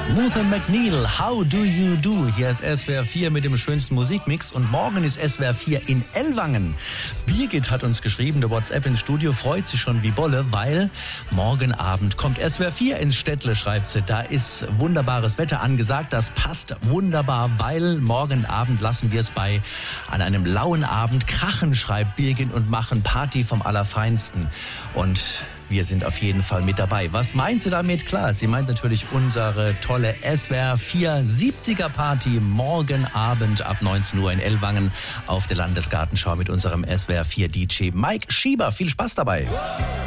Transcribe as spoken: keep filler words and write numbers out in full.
Luther McNeil, How Do You Do? Hier ist S W R vier mit dem schönsten Musikmix und morgen ist S W R vier in Ellwangen. Birgit hat uns geschrieben, der WhatsApp ins Studio, freut sich schon wie Bolle, weil morgen Abend kommt S W R vier ins Städtle, schreibt sie. Da ist wunderbares Wetter angesagt, das passt wunderbar, weil morgen Abend lassen wir es bei an einem lauen Abend krachen, schreibt Birgit, und machen Party vom Allerfeinsten. Und wir sind auf jeden Fall mit dabei. Was meint sie damit? Klar, sie meint natürlich unsere tolle S W R vier siebziger Party morgen Abend ab neunzehn Uhr in Ellwangen auf der Landesgartenschau mit unserem S W R vier D J Mike Schieber. Viel Spaß dabei.